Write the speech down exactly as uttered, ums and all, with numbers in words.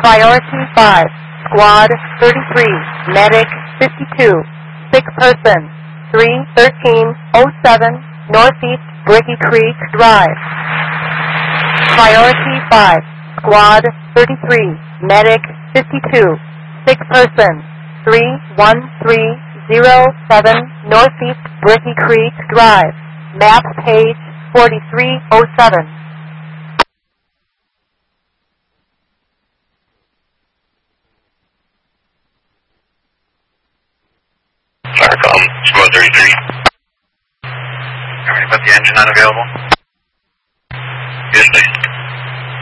Priority five, Squad thirty-three, Medic fifty-two, sick person, three thirteen oh seven Northeast Bricky Creek Drive. Priority five, Squad thirty-three, Medic fifty-two, sick person, three one three oh seven Northeast Bricky Creek Drive. Map page forty-three oh seven. Starcom, Squad thirty-three. Everybody put the engine unavailable?